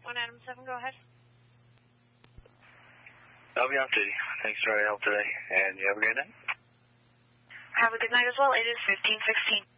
1 Adam 7, go ahead. Albion City. Thanks for your help today, and you have a great night. Have a good night as well. It is 1516.